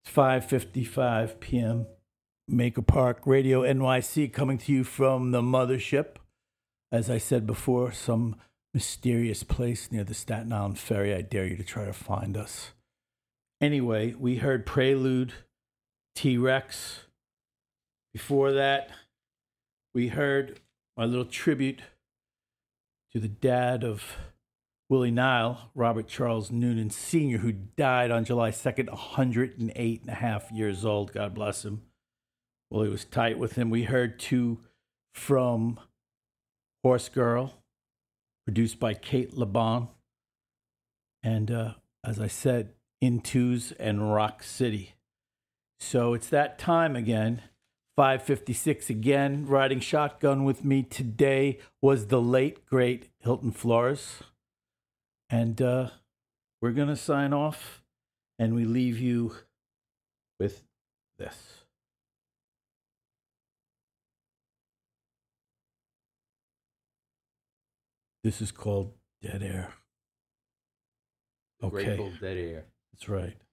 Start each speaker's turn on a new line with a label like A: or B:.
A: It's 5:55 p.m. Maker Park Radio NYC coming to you from the mothership. As I said before, some mysterious place near the Staten Island Ferry. I dare you to try to find us. Anyway, we heard Prelude, T-Rex. Before that, we heard my little tribute to the dad of Willie Nile, Robert Charles Noonan Sr., who died on July 2nd, 108 and a half years old. God bless him. Well, he was tight with him. We heard two from Horse Girl, produced by Kate LeBon. And as I said, Intos and Rock City. So it's that time again. 5:56 again. Riding shotgun with me today was the late, great Hilton Flores. And we're going to sign off, and we leave you with this. This is called Dead Air.
B: Okay. Grateful Dead Air.
A: That's right.